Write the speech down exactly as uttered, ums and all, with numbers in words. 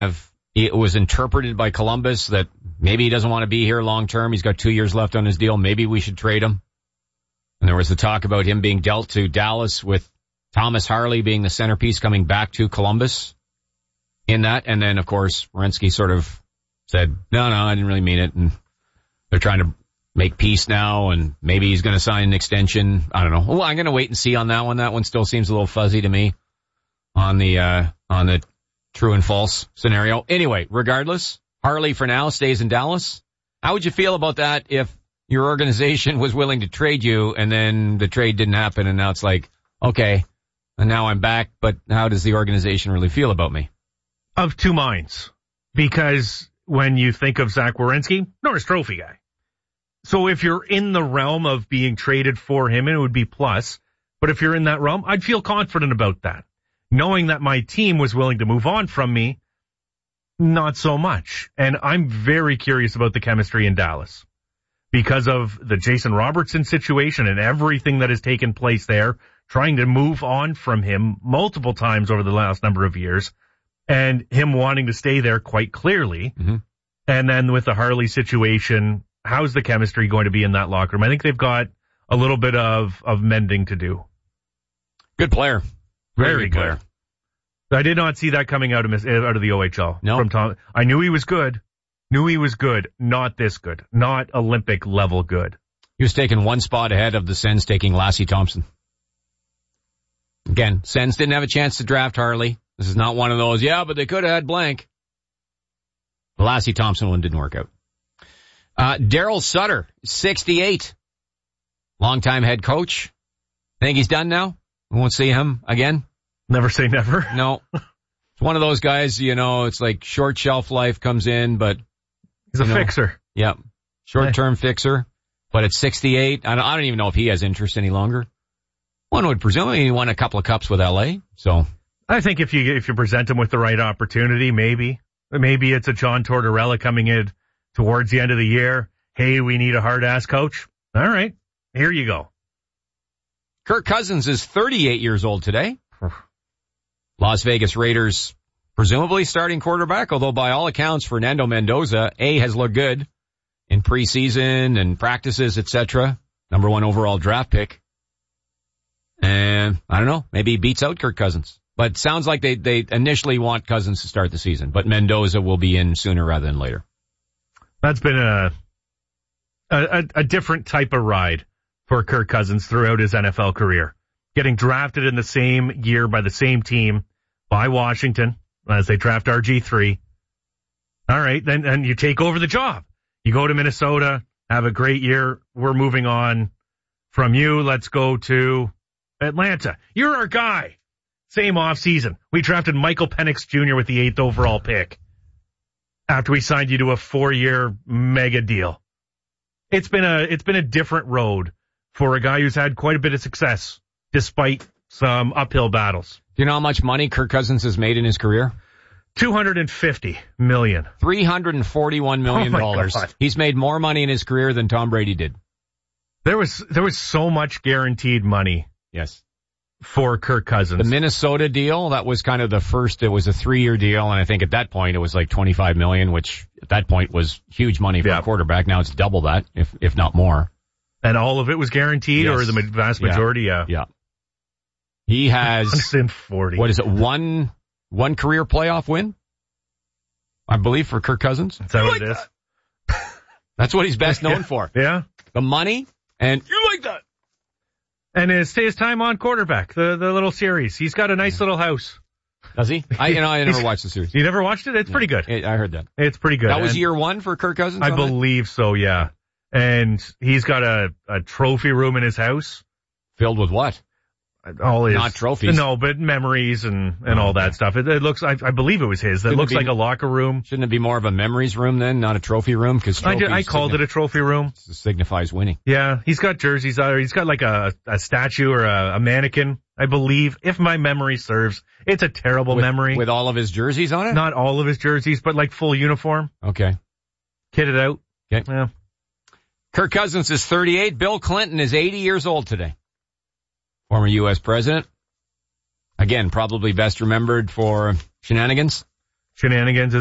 have, it was interpreted by Columbus that maybe he doesn't want to be here long term. He's got two years left on his deal. Maybe we should trade him. And there was the talk about him being dealt to Dallas with Thomas Harley being the centerpiece coming back to Columbus in that. And then, of course, Werenski sort of said, no, no, I didn't really mean it. And they're trying to make peace now, and maybe he's going to sign an extension. I don't know. Well, I'm going to wait and see on that one. That one still seems a little fuzzy to me on the, uh, on the true and false scenario. Anyway, regardless, Harley for now stays in Dallas. How would you feel about that if your organization was willing to trade you and then the trade didn't happen and now it's like, okay, and now I'm back, but how does the organization really feel about me? Of two minds. Because when you think of Zach Werenski, Norris Trophy guy. So if you're in the realm of being traded for him, it would be plus. But if you're in that realm, I'd feel confident about that. Knowing that my team was willing to move on from me, not so much. And I'm very curious about the chemistry in Dallas because of the Jason Robertson situation and everything that has taken place there, trying to move on from him multiple times over the last number of years, and him wanting to stay there quite clearly. Mm-hmm. And then with the Harley situation, how's the chemistry going to be in that locker room? I think they've got a little bit of, of mending to do. Good player. Very, Very good. good. Player. I did not see that coming out of out of the O H L. No. From Tom. I knew he was good. Knew he was good. Not this good. Not Olympic level good. He was taking one spot ahead of the Sens taking Lassie Thompson. Again, Sens didn't have a chance to draft Harley. This is not one of those, yeah, but they could have had blank. The Lassie Thompson one didn't work out. Uh, Daryl Sutter, sixty-eight. Longtime head coach. Think he's done now? We won't see him again? Never say never. No. It's one of those guys, you know, it's like short shelf life comes in, but... He's a know, fixer. Yeah. Short-term hey. fixer. But at sixty-eight, I don't, I don't even know if he has interest any longer. One would presume he won a couple of cups with L A, so... I think if you if you present him with the right opportunity, maybe. Maybe it's a John Tortorella coming in towards the end of the year. Hey, we need a hard-ass coach. All right. Here you go. Kirk Cousins is thirty-eight years old today. Las Vegas Raiders presumably starting quarterback, although by all accounts, Fernando Mendoza, A, has looked good in preseason and practices, et cetera. Number one overall draft pick. And I don't know, maybe he beats out Kirk Cousins. But it sounds like they, they initially want Cousins to start the season, but Mendoza will be in sooner rather than later. That's been a, a, a different type of ride for Kirk Cousins throughout his N F L career. Getting drafted in the same year by the same team by Washington as they draft R G three. All right, then and you take over the job. You go to Minnesota, have a great year. We're moving on from you. Let's go to Atlanta. You're our guy. Same offseason. We drafted Michael Penix Junior with the eighth overall pick after we signed you to a four-year mega deal. It's been a it's been a different road for a guy who's had quite a bit of success despite some uphill battles. Do you know how much money Kirk Cousins has made in his career? two hundred fifty million dollars. three hundred forty-one million dollars. Oh my God. He's made more money in his career than Tom Brady did. There was there was so much guaranteed money. Yes. For Kirk Cousins. The Minnesota deal, that was kind of the first, it was a three-year deal, and I think at that point it was like twenty-five million dollars, which at that point was huge money for yeah. a quarterback. Now it's double that, if if not more. And all of it was guaranteed, yes. or the vast majority? Yeah. yeah. He has, one hundred forty. What is it, one one career playoff win? I believe for Kirk Cousins. Is that you what like it is? That? That's what he's best known yeah. for. Yeah. The money, and you like that. And his, his time on quarterback, the, the little series. He's got a nice little house. Does he? I, you know, I never watched the series. You never watched it? It's no, pretty good. It, I heard that. It's pretty good. That was and year one for Kirk Cousins? I believe it? so, yeah. And he's got a, a trophy room in his house. Filled with what? All his, Not trophies. No, but memories and, and oh, all okay. that stuff. It, it looks, I, I believe it was his. That Shouldn't looks be, like a locker room. Shouldn't it be more of a memories room then, not a trophy room? Because I, I called signif- it a trophy room. It signifies winning. Yeah, he's got jerseys out. He's got like a, a statue or a, a mannequin, I believe, if my memory serves. It's a terrible with, memory. With all of his jerseys on it? Not all of his jerseys, but like full uniform. Okay. Kitted out. Okay. Yeah. Kirk Cousins is thirty-eight. Bill Clinton is eighty years old today. Former U S president. Again, probably best remembered for shenanigans. shenanigans